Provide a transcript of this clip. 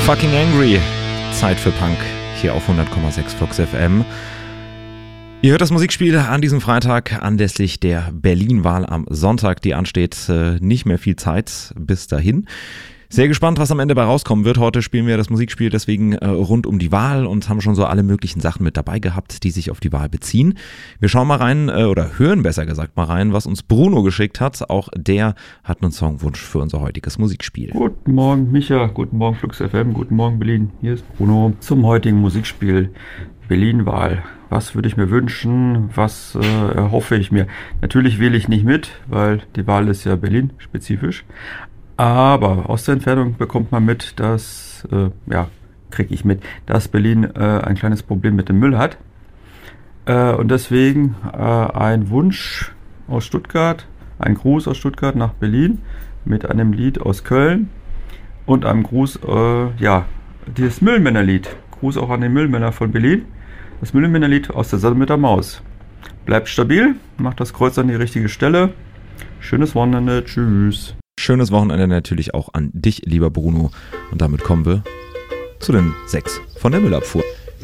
Fucking Angry. Zeit für Punk hier auf 100,6 Flux FM. Ihr hört das Musikspiel an diesem Freitag anlässlich der Berlin-Wahl am Sonntag, die ansteht. Nicht mehr viel Zeit bis dahin. Sehr gespannt, was am Ende bei rauskommen wird. Heute spielen wir das Musikspiel deswegen rund um die Wahl und haben schon so alle möglichen Sachen mit dabei gehabt, die sich auf die Wahl beziehen. Wir schauen mal rein, oder hören besser gesagt mal rein, was uns Bruno geschickt hat. Auch der hat einen Songwunsch für unser heutiges Musikspiel. Guten Morgen Micha, guten Morgen Flux FM, guten Morgen Berlin. Hier ist Bruno zum heutigen Musikspiel Berlin-Wahl. Was würde ich mir wünschen? Was erhoffe ich mir? Natürlich wähle ich nicht mit, weil die Wahl ist ja Berlin-spezifisch. Aber aus der Entfernung bekommt man mit, dass, dass Berlin ein kleines Problem mit dem Müll hat. Und deswegen ein Wunsch aus Stuttgart, ein Gruß aus Stuttgart nach Berlin mit einem Lied aus Köln und einem Gruß, dieses Müllmännerlied. Gruß auch an den Müllmänner von Berlin. Das Müllmännerlied aus der Sonne mit der Maus. Bleibt stabil, macht das Kreuz an die richtige Stelle. Schönes Wochenende, tschüss. Schönes Wochenende natürlich auch an dich, lieber Bruno. Und damit kommen wir zu den 6 von der Müllabfuhr.